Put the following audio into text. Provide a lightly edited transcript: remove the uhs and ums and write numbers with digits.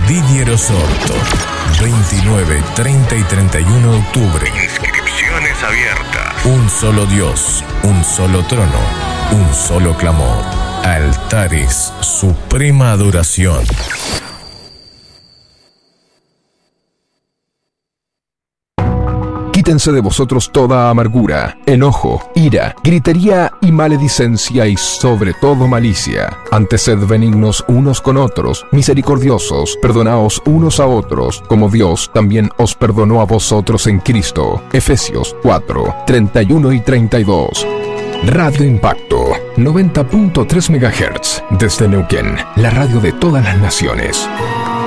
Didier Osorto. 29, 30 y 31 de octubre. Inscripciones abiertas. Un solo Dios, un solo trono, un solo clamor. Altares, suprema adoración. Quítense de vosotros toda amargura, enojo, ira, gritería y maledicencia y sobre todo malicia. Antes sed benignos unos con otros, misericordiosos, perdonaos unos a otros, como Dios también os perdonó a vosotros en Cristo. Efesios 4, 31 y 32. Radio Impacto, 90.3 MHz, desde Neuquén, la radio de todas las naciones.